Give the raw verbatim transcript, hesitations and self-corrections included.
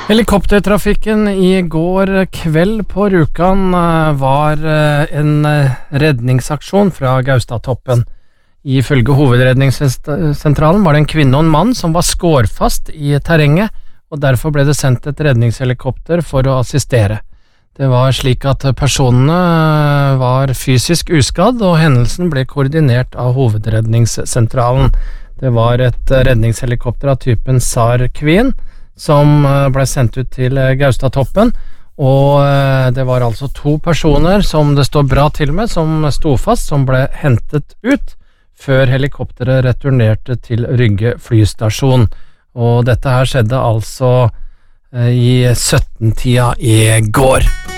Helikoptertrafikken i går kveld på Rjukan var en redningsaksjon fra Gaustatoppen. Ifølge hovedredningssentralen var det en kvinne og en mann som var skårfast i terrenget, og derfor ble det sendt et redningshelikopter for å assistere. Det var slik at personene var fysisk uskadd, og hendelsen ble koordinert av hovedredningssentralen. Det var et redningshelikopter av typen SAR Queen som ble sendt ut til Gaustatoppen, og det var altså to personer som det står bra til med, som sto fast, som ble hentet ut før helikopteret returnerte til Rygge flystasjon. Og dette her skjedde altså i sytten-tida i går.